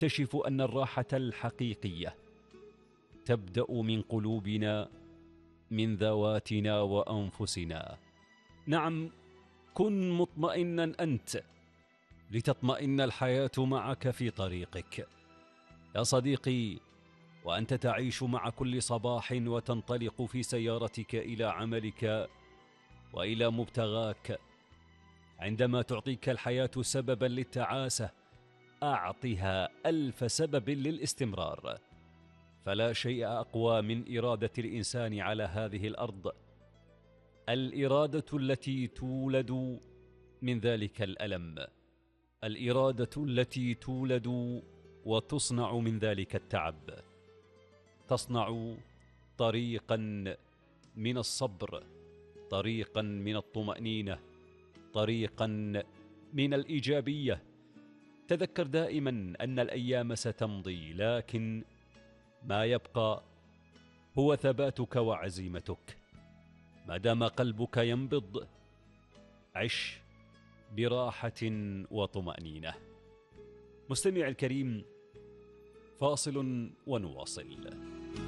تكتشف أن الراحة الحقيقية تبدأ من قلوبنا، من ذواتنا وأنفسنا. نعم، كن مطمئنا أنت لتطمئن الحياة معك في طريقك. يا صديقي، وأنت تعيش مع كل صباح وتنطلق في سيارتك إلى عملك وإلى مبتغاك، عندما تعطيك الحياة سببا للتعاسة أعطها 1000 سبب للاستمرار. فلا شيء أقوى من إرادة الإنسان على هذه الأرض، الإرادة التي تولد من ذلك الألم، الإرادة التي تولد وتصنع من ذلك التعب، تصنع طريقا من الصبر، طريقا من الطمأنينة، طريقا من الإيجابية. تذكر دائما أن الأيام ستمضي، لكن ما يبقى هو ثباتك وعزيمتك. ما دام قلبك ينبض، عش براحة وطمأنينة. مستمع الكريم، فاصل ونواصل.